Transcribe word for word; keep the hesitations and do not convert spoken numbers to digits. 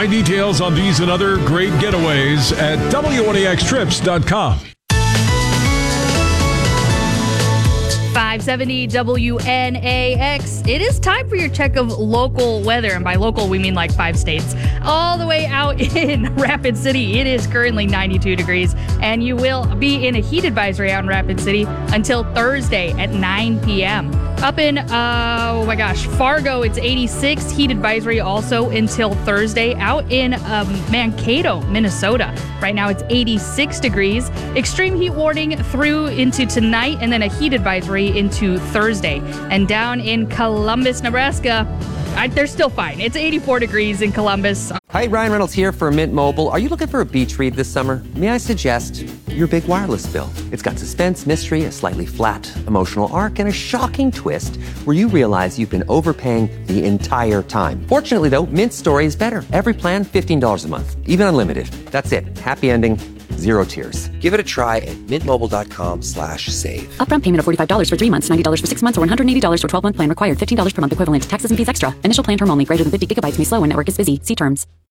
Find details on these and other great getaways at W N E X trips dot com. five seventy W N A X. It is time for your check of local weather. And by local, we mean like five states. All the way out in Rapid City, it is currently ninety-two degrees. And you will be in a heat advisory out in Rapid City until Thursday at nine p.m. Up in, uh, oh my gosh, Fargo, it's eighty-six. Heat advisory also until Thursday. Out in um, Mankato, Minnesota, right now it's eighty-six degrees. Extreme heat warning through into tonight, and then a heat advisory into Thursday. And down in Columbus, Nebraska, I, they're still fine. It's eighty-four degrees in Columbus. Hi, Ryan Reynolds here for Mint Mobile. Are you looking for a beach read this summer? May I suggest your big wireless bill? It's got suspense, mystery, a slightly flat emotional arc, and a shocking twist where you realize you've been overpaying the entire time. Fortunately, though, Mint's story is better. Every plan, fifteen dollars a month, even unlimited. That's it. Happy ending. Zero tears. Give it a try at mintmobile.com slash save. Upfront payment of forty-five dollars for three months, ninety dollars for six months, or one hundred eighty dollars for twelve-month plan required. fifteen dollars per month equivalent. Taxes and fees extra. Initial plan term only. Greater than fifty gigabytes may slow when network is busy. See terms.